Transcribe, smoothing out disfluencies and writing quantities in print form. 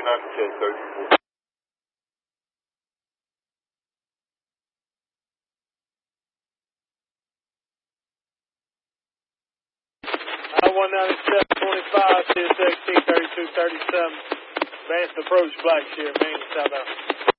1034. I-197.25, CSX T-3237. Advanced approach, Blackshear, main southbound.